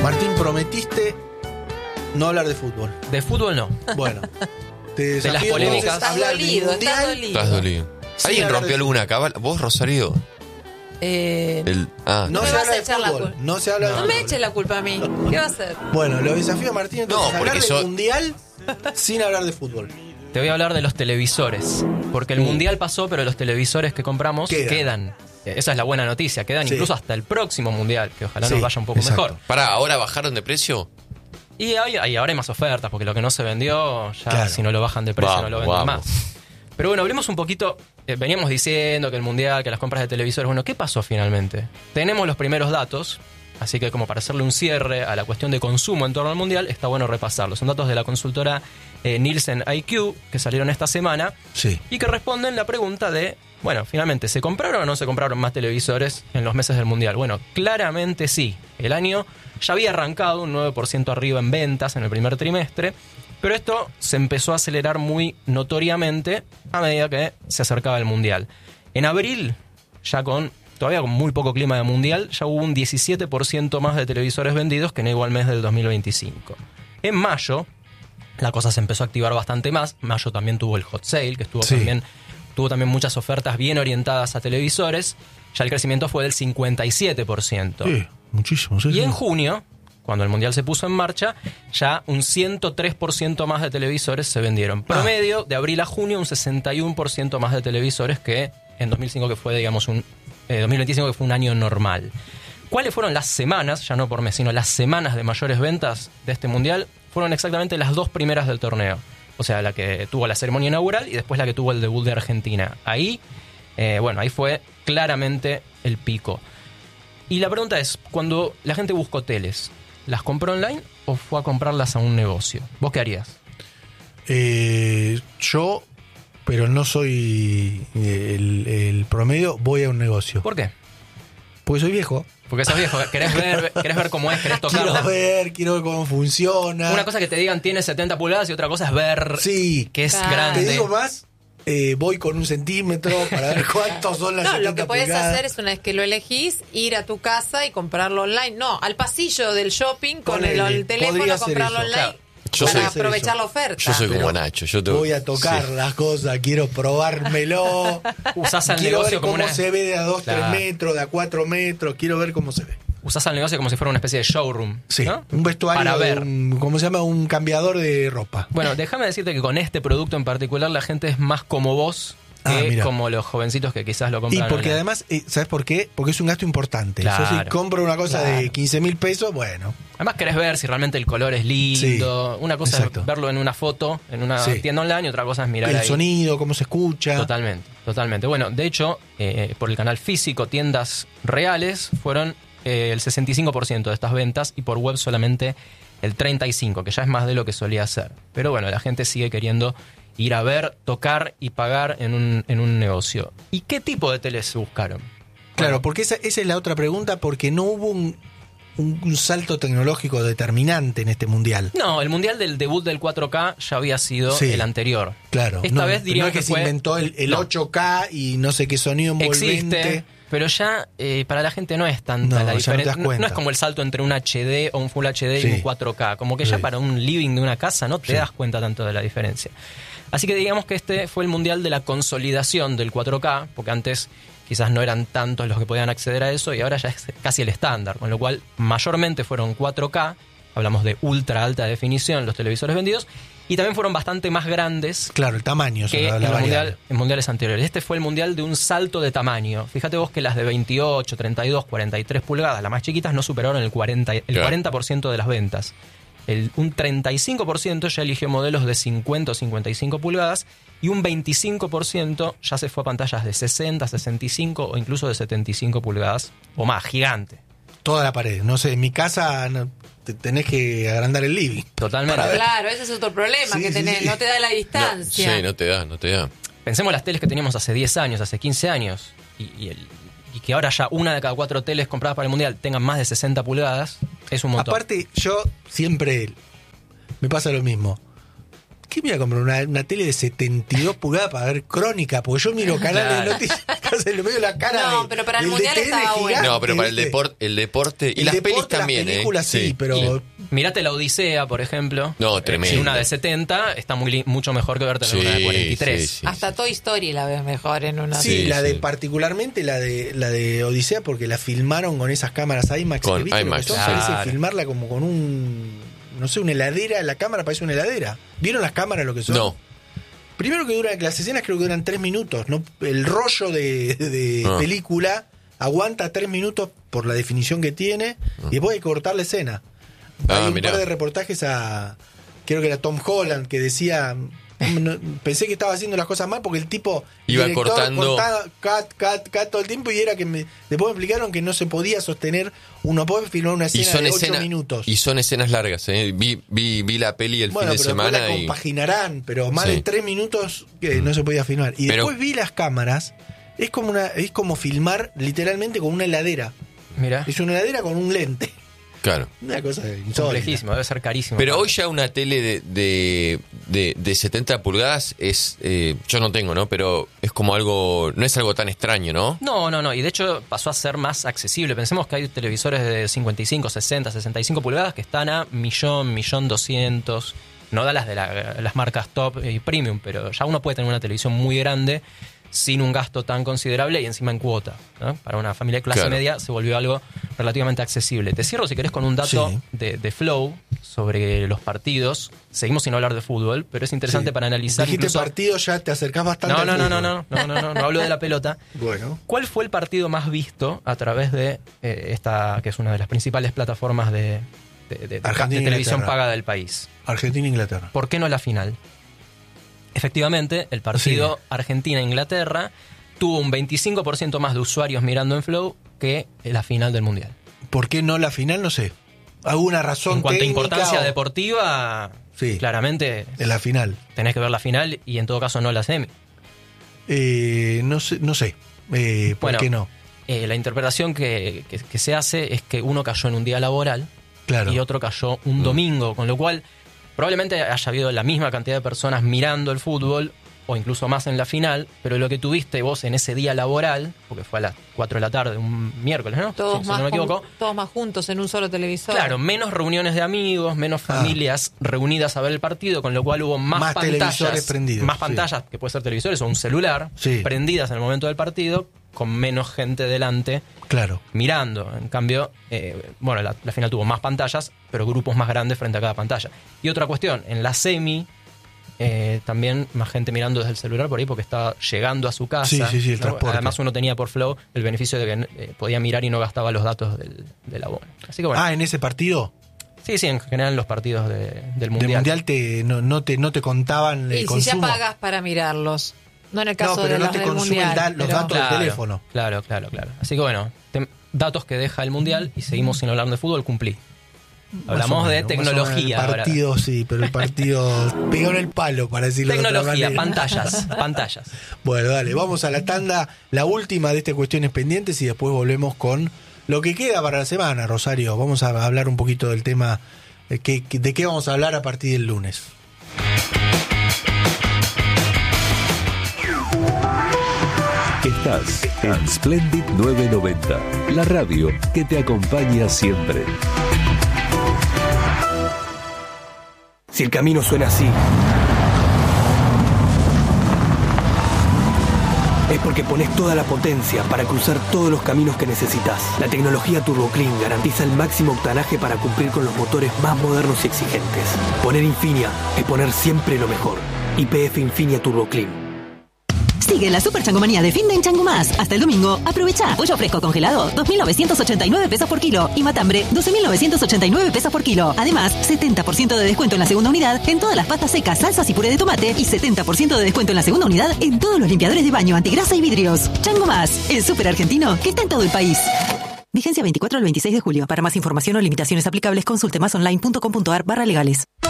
Martín, prometiste no hablar de fútbol. De fútbol no. Bueno, te De las desafío polémicas. entonces a hablar del mundial. Estás dolido. Sí, ¿Alguien hablar rompió de alguna cábala? ¿Vos, Rosario? No me se vas habla a de echar la fútbol. culpa. No se habla de No fútbol. me eches la culpa a mí. ¿Qué va a hacer? Bueno, lo desafío a Martín entonces No, a hablar porque del mundial sin hablar de fútbol. Te voy a hablar de los televisores. Porque el mundial pasó, pero los televisores que compramos quedan. Esa es la buena noticia. Quedan Sí. incluso hasta el próximo mundial, que ojalá Sí, nos vaya un poco exacto. mejor. Pará, ¿ahora bajaron de precio? Y ahora hay más ofertas, porque lo que no se vendió, ya Claro. si no lo bajan de precio, Vamos, no lo venden vamos. más. Pero bueno, hablemos un poquito. Veníamos diciendo que el mundial, que las compras de televisores. Bueno, ¿qué pasó finalmente? Tenemos los primeros datos, así que como para hacerle un cierre a la cuestión de consumo en torno al mundial, está bueno repasarlos. Son datos de la consultora Nielsen IQ, que salieron esta semana, Sí. y que responden la pregunta de, bueno, finalmente, ¿se compraron o no se compraron más televisores en los meses del mundial? Bueno, claramente sí. El año ya había arrancado un 9% arriba en ventas en el primer trimestre, pero esto se empezó a acelerar muy notoriamente a medida que se acercaba el mundial. En abril, todavía con muy poco clima de mundial, ya hubo un 17% más de televisores vendidos que en el igual mes del 2025. En mayo, la cosa se empezó a activar bastante más. Mayo también tuvo el hot sale, que tuvo también muchas ofertas bien orientadas a televisores. Ya el crecimiento fue del 57%. Sí, muchísimo. Sí, Y sí. en junio, cuando el mundial se puso en marcha, ya un 103% más de televisores se vendieron. Promedio, de abril a junio, un 61% más de televisores que en 2005, que fue, digamos, 2025, que fue un año normal. ¿Cuáles fueron las semanas, ya no por mes, sino las semanas de mayores ventas de este mundial? Fueron exactamente las dos primeras del torneo. O sea, la que tuvo la ceremonia inaugural y después la que tuvo el debut de Argentina. Ahí fue claramente el pico. Y la pregunta es, cuando la gente buscó teles, ¿las compró online o fue a comprarlas a un negocio? ¿Vos qué harías? Yo, pero no soy el promedio, voy a un negocio. ¿Por qué? Porque soy viejo. Porque sos viejo, querés ver cómo es, querés tocarla. Quiero ver cómo funciona. Una cosa que te digan tiene 70 pulgadas y otra cosa es ver que es Claro. grande. Te digo más, voy con 1 centímetro para ver cuántos son las No, 70 lo que puedes pulgadas. hacer es, una vez que lo elegís, ir a tu casa y comprarlo online. No, al pasillo del shopping con Ponele, el teléfono, podría ser comprarlo eso. online. Claro. Yo Para soy- aprovechar la oferta. Yo soy como Pero Nacho. Voy a tocar las cosas, quiero probármelo. Usás al Quiero ver negocio como cómo una... se ve de a 2, Claro. 3 metros, de a 4 metros. Quiero ver cómo se ve. Usás al negocio como si fuera una especie de showroom. Sí, ¿no? un vestuario, Para ver. ¿cómo se llama? Un cambiador de ropa. Bueno, déjame decirte que con este producto en particular la gente es más como vos que mira. como los jovencitos que quizás lo Y compran porque online. además, ¿sabes por qué? Porque es un gasto importante. Claro, Yo si compro una cosa claro. de 15.000 pesos, bueno. Además querés ver si realmente el color es lindo. Sí, Una cosa exacto. es verlo en una foto, en una Sí. tienda online, y otra cosa es mirar El ahí. sonido, cómo se escucha. Totalmente. Bueno, de hecho, por el canal físico, tiendas reales, fueron el 65% de estas ventas y por web solamente el 35%, que ya es más de lo que solía hacer. Pero bueno, la gente sigue queriendo ir a ver, tocar y pagar en un negocio. ¿Y qué tipo de teles buscaron? Claro, Bueno, porque esa es la otra pregunta, porque no hubo un salto tecnológico determinante en este mundial. no, el mundial del debut del 4K ya había sido Sí. el anterior. Claro. Esta vez no diríamos es que que se fue... inventó el No. 8K y no sé qué sonido envolvente. Existe, pero ya para la gente no es tanta No, la ya no te diferencia. das cuenta. No es como el salto entre un HD o un Full HD Sí. y un 4K. Como que ya Sí. para un living de una casa no te Sí. das cuenta tanto de la diferencia. Así que digamos que este fue el mundial de la consolidación del 4K, porque antes quizás no eran tantos los que podían acceder a eso y ahora ya es casi el estándar, con lo cual mayormente fueron 4K, hablamos de ultra alta definición los televisores vendidos, y también fueron bastante más grandes Claro, el tamaño. que la en, los variable. en mundiales anteriores. Este fue el mundial de un salto de tamaño. Fíjate vos que las de 28, 32, 43 pulgadas, las más chiquitas, no superaron el 40% de las ventas. Un 35% ya eligió modelos de 50 o 55 pulgadas y un 25% ya se fue a pantallas de 60, 65 o incluso de 75 pulgadas o más, gigante. Toda la pared. No sé, en mi casa tenés que agrandar el living. Totalmente. Claro, ese es otro problema Sí, que sí, tenés, sí. no te da la distancia. Sí, no te da. Pensemos las teles que teníamos hace 10 años, hace 15 años, y que ahora ya una de cada 4 teles compradas para el mundial tengan más de 60 pulgadas, es un montón. Aparte, yo siempre me pasa lo mismo. qué me voy a comprar una tele de 72 pulgadas para ver Crónica? Porque yo miro canales de noticias, casi le veo la cara No, de- pero para el del Mundial DTN estaba bueno. gigante, No, pero para ¿viste? el deporte y El las deporte, pelis también, las películas sí, pero... Mirate la Odisea, por ejemplo. No, tremendo. Si una de 70 está mucho mejor que verte Sí, una de 43. sí, sí. Hasta Toy Story la ves mejor en una. Sí, Sí, la de sí. particularmente la de Odisea, porque la filmaron con esas cámaras IMAX. Con que ¿viste lo que IMAX, son? claro. Parece filmarla como con no sé, una heladera. La cámara parece una heladera. ¿Vieron las cámaras lo que son? No. Primero que las escenas creo que duran 3 minutos. ¿No? El rollo de Ah. película aguanta 3 minutos por la definición que tiene y después hay que cortar la escena. Hay un mirá. par de reportajes creo que era Tom Holland, que decía... pensé que estaba haciendo las cosas mal porque el tipo Iba director, cortando. cortaba cut todo el tiempo y era que después me explicaron que no se podía sostener, uno puede filmar una Y escena son de 8 escenas minutos. y son escenas largas, ¿eh? Vi la peli el Bueno, fin de pero después semana la y compaginarán, pero más Sí. de 3 minutos que no se podía filmar. Y Pero- después vi las cámaras, es como filmar literalmente con una heladera. Mira, Es una heladera con un lente. claro. Una cosa insólita. complejísimo, debe ser carísimo. Pero hoy ya una tele de 70 pulgadas es, yo no tengo, ¿no? Pero es como algo, no es algo tan extraño, ¿no? No, y de hecho pasó a ser más accesible. Pensemos que hay televisores de 55, 60, 65 pulgadas que están a 1.200.000. No da las de las marcas top y premium, pero ya uno puede tener una televisión muy grande sin un gasto tan considerable y encima en cuota, ¿no? Para una familia de clase Claro. media se volvió algo relativamente accesible. Te cierro, si querés, con un dato Sí. de Flow sobre los partidos. Seguimos sin hablar de fútbol, pero es interesante Sí. para analizar. Dijiste incluso... partido, ya te acercás bastante No, al no, no, fútbol. no hablo de la pelota. Bueno, ¿Cuál fue el partido más visto a través de esta, que es una de las principales plataformas de Argentina, televisión Inglaterra. paga del país? Argentina-Inglaterra. ¿Por qué no la final? Efectivamente, el partido Argentina-Inglaterra tuvo un 25% más de usuarios mirando en Flow que la final del Mundial. ¿Por qué no la final? No sé. ¿Alguna razón En cuanto a técnica importancia o- deportiva, Sí. claramente de la final? tenés que ver la final y en todo caso no la semi. No sé. ¿Por Bueno, qué no? La interpretación que se hace es que uno cayó en un día laboral Claro. y otro cayó un domingo, con lo cual probablemente haya habido la misma cantidad de personas mirando el fútbol o incluso más en la final, pero lo que tuviste vos en ese día laboral, porque fue a las 4 de la tarde, un miércoles, ¿no? Todos, Sí, si más no me equivoco. todos más juntos en un solo televisor. Claro, menos reuniones de amigos, menos familias reunidas a ver el partido, con lo cual hubo más Más pantallas, televisores prendidos, más sí. pantallas, que puede ser televisores o un celular, Sí. prendidas en el momento del partido, con menos gente delante Claro. mirando. En cambio, bueno, la final tuvo más pantallas, pero grupos más grandes frente a cada pantalla. Y otra cuestión, en la semi, también más gente mirando desde el celular por ahí porque estaba llegando a su casa. Sí, el ¿no? transporte. Además uno tenía por Flow el beneficio de que podía mirar y no gastaba los datos del abono. Así que bueno, En ese partido sí, en general los partidos del del Mundial. Mundial no te contaban el Y si consumo. ya pagas para mirarlos. No en el caso No, pero de no los te del consumen Mundial. los pero- datos del teléfono. Claro. Así que bueno, datos que deja el Mundial y seguimos sin hablar de fútbol, cumplí. Hablamos Más o de menos, más o menos. tecnología El ahora. partido, sí, pero el partido pegó en el palo, para decirlo de otra Tecnología, manera. pantallas. Bueno, dale, vamos a la tanda, la última de estas cuestiones pendientes y después volvemos con lo que queda para la semana, Rosario. Vamos a hablar un poquito del tema, de qué vamos a hablar a partir del lunes. Estás en Splendid 990, la radio que te acompaña siempre. Si el camino suena así, es porque pones toda la potencia para cruzar todos los caminos que necesitas. La tecnología Turbo Clean garantiza el máximo octanaje para cumplir con los motores más modernos y exigentes. Poner Infinia es poner siempre lo mejor. YPF Infinia Turbo Clean. Sigue la super changomanía de fin de en Chango Más. Hasta el domingo, aprovecha. Pollo fresco congelado, 2.989 pesos por kilo. Y matambre, 12.989 pesos por kilo. Además, 70% de descuento en la segunda unidad en todas las pastas secas, salsas y puré de tomate. Y 70% de descuento en la segunda unidad en todos los limpiadores de baño, antigrasa y vidrios. Chango Más, el súper argentino que está en todo el país. Vigencia 24 al 26 de julio. Para más información o limitaciones aplicables, consulte másonline.com.ar/legales.